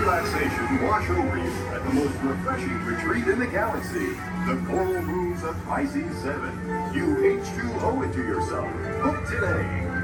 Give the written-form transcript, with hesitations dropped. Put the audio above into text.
relaxation wash over you at the most refreshing retreat in the galaxy. The Coral Rooms of Pisces 7. You H2O it to yourself. Book today.